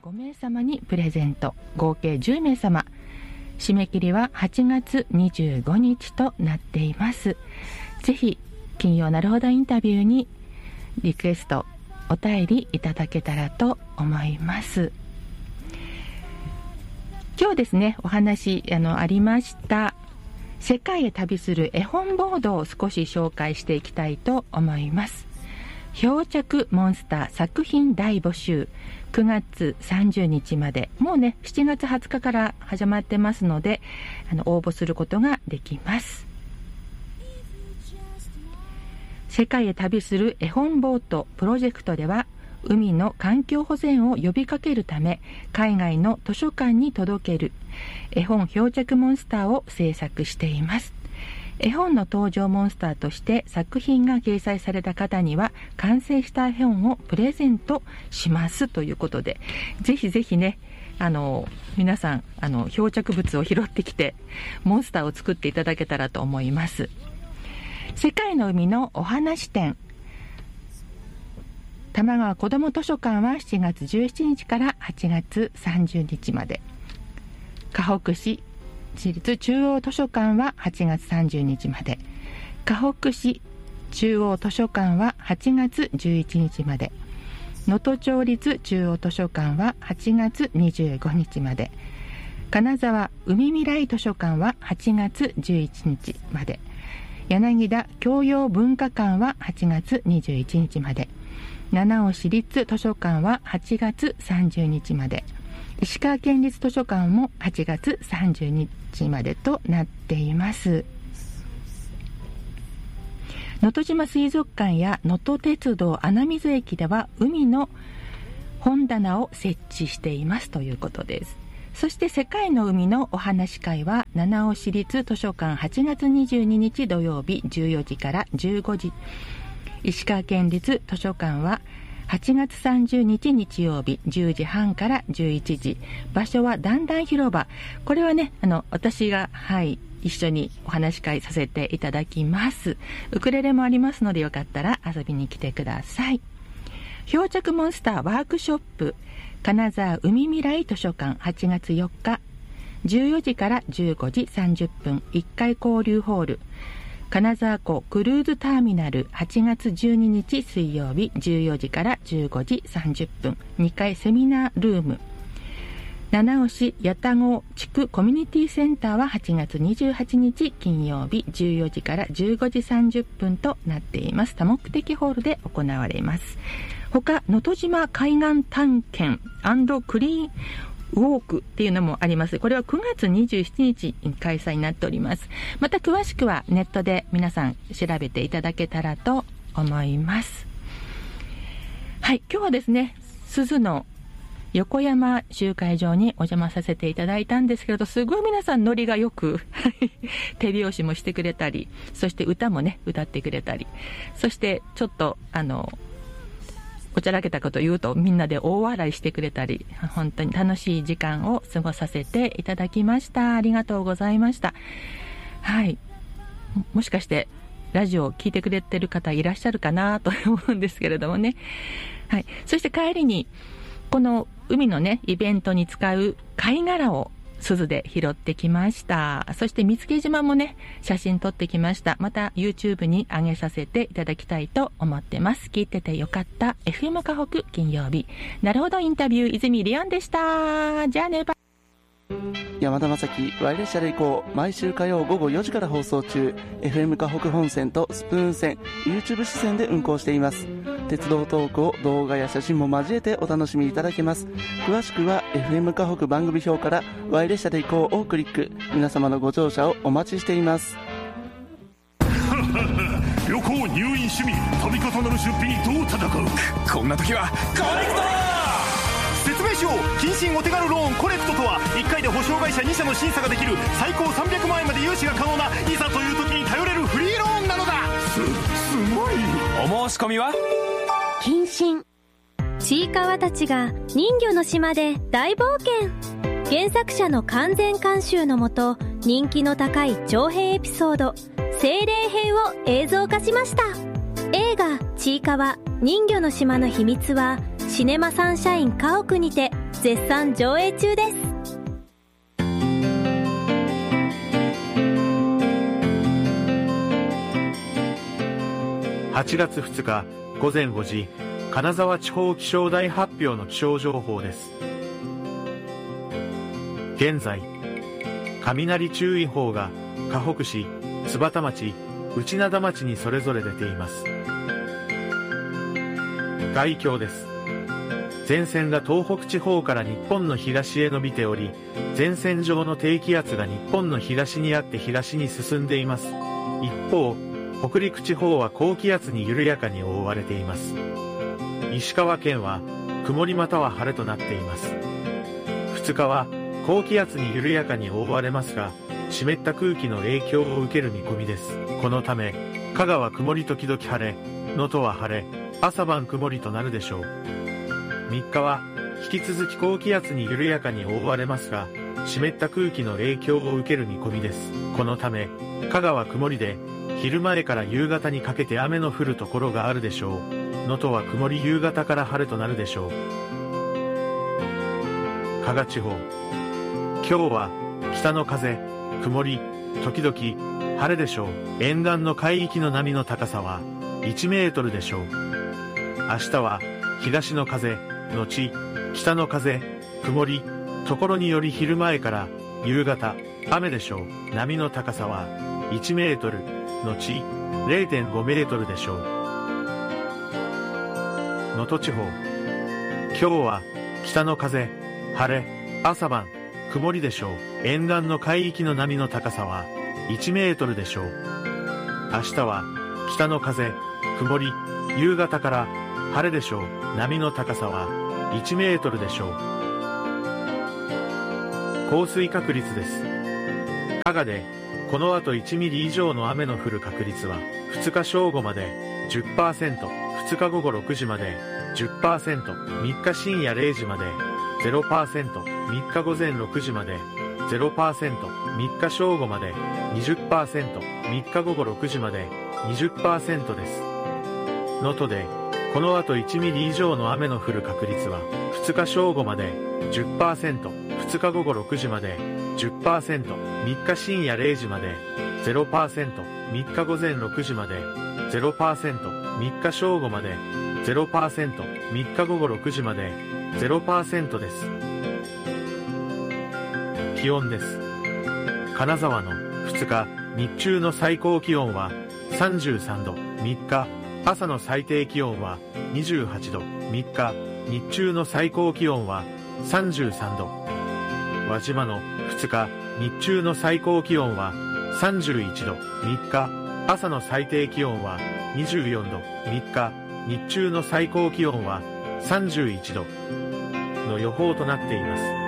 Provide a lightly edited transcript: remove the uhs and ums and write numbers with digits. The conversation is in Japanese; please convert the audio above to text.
5名様にプレゼント、合計10名様。締め切りは8月25日となっています。ぜひ金曜なるほどインタビューにリクエストお便りいただけたらと思います。今日ですね、お話ありました世界へ旅する絵本ボードを少し紹介していきたいと思います。漂着モンスター作品大募集、9月30日まで、もうね7月20日から始まってますので、応募することができます。世界へ旅する絵本ボートプロジェクトでは、海の環境保全を呼びかけるため、海外の図書館に届ける絵本漂着モンスターを制作しています。絵本の登場モンスターとして作品が掲載された方には完成した絵本をプレゼントしますということで、ぜひぜひね、皆さん漂着物を拾ってきてモンスターを作っていただけたらと思います。世界の海のお話展、玉川こども図書館は7月17日から8月30日まで、河北市市立中央図書館は8月30日まで、河北市中央図書館は8月11日まで、能登町立中央図書館は8月25日まで、金沢海未来図書館は8月11日まで、柳田教養文化館は8月21日まで、七尾市立図書館は8月30日まで、石川県立図書館も8月30日までとなっています。能登島水族館や能登鉄道穴水駅では海の本棚を設置していますということです。そして世界の海のお話会は七尾市立図書館8月22日土曜日14時から15時、石川県立図書館は8月30日日曜日10時半から11時、場所はだんだん広場。これはね、私が一緒にお話し会させていただきます。ウクレレもありますので、よかったら遊びに来てください。漂着モンスターワークショップ、金沢海未来図書館8月4日14時から15時30分1階交流ホール、金沢港クルーズターミナル8月12日水曜日14時から15時30分2階セミナールーム、七尾市八田郷地区コミュニティセンターは8月28日金曜日14時から15時30分となっています。多目的ホールで行われます。他、能登島海岸探検&クリーンウォークっていうのもあります。これは9月27日に開催になっております。また詳しくはネットで皆さん調べていただけたらと思います。はい、今日はですね、珠洲の横山集会場にお邪魔させていただいたんですけれど、すごい皆さんノリがよく手拍子もしてくれたり、そして歌もね歌ってくれたり、そしてちょっとおちゃらけたことを言うとみんなで大笑いしてくれたり、本当に楽しい時間を過ごさせていただきました。ありがとうございました。はい、もしかしてラジオを聞いてくれてる方いらっしゃるかなと思うんですけれどもね。はい、そして帰りにこの海のねイベントに使う貝殻を珠洲で拾ってきました。そして見附島もね写真撮ってきました。また YouTube に上げさせていただきたいと思ってます。聞いててよかった FM 河北金曜日、なるほどインタビュー、泉リアンでした。じゃあね、バイ。 山田正樹ワイ列車で行こう、毎週火曜午後4時から放送中。 FM 河北本線とスプーン線 YouTube 支線で運行しています。鉄道トークを動画や写真も交えてお楽しみいただけます。詳しくは FM 河北番組表からワイ列車で行こうをクリック。皆様のご乗車をお待ちしています。 旅行、入院、趣味、度重なる出費にどう戦う。こんな時はコネクト。説明しよう。謹慎お手軽ローンコネクトとは、1回で保証会社2社の審査ができる最高300万円まで融資が可能な、いざという時に頼れるフリーローンなのだ。すごい。お申し込みは謹慎。ちいかわたちが人魚の島で大冒険。原作者の完全監修のもと、人気の高い長編エピソード精霊編を映像化しました。映画ちいかわ人魚の島の秘密はシネマサンシャイン家屋にて絶賛上映中です。 8月2日午前5時、金沢地方気象台発表の気象情報です。現在、雷注意報がかほく市、津幡町、内灘町にそれぞれ出ています。概況です。前線が東北地方から日本の東へ伸びており、前線上の低気圧が日本の東にあって東に進んでいます。一方、北陸地方は高気圧に緩やかに覆われています。石川県は曇りまたは晴れとなっています。2日は高気圧に緩やかに覆われますが、湿った空気の影響を受ける見込みです。このため、加賀は曇り時々晴れ、能登は晴れ、朝晩曇りとなるでしょう。3日は引き続き高気圧に緩やかに覆われますが、湿った空気の影響を受ける見込みです。このため、加賀は曇りで、昼前から夕方にかけて雨の降るところがあるでしょう。能登は曇り夕方から晴れとなるでしょう。加賀地方。今日は北の風、曇り、時々晴れでしょう。沿岸の海域の波の高さは1メートルでしょう。明日は東の風、後北の風、曇り、ところにより昼前から夕方、雨でしょう。波の高さは1メートル、後 0.5 メートルでしょう。能登地方。今日は北の風、晴れ、朝晩、曇りでしょう。沿岸の海域の波の高さは1メートルでしょう。明日は北の風、曇り、夕方から晴れでしょう。波の高さは1メートルでしょう。降水確率です。加賀でこの後1ミリ以上の雨の降る確率は2日正午まで 10%、2日午後6時まで 10%、3日深夜0時まで 0%、3日午前6時まで 0%、3日正午まで 20%、3日午後6時まで 20% です。能登でこの後1ミリ以上の雨の降る確率は2日正午まで 10%、2日午後6時まで 10%、3日深夜0時まで 0%、3日午前6時まで 0%、3日正午まで 0%、3日午後6時まで 0% です。気温です。金沢の2日日中の最高気温は33度、3日朝の最低気温は28度、3日日中の最高気温は33度。輪島の2日日中の最高気温は31度、3日朝の最低気温は24度、3日日中の最高気温は31度の予報となっています。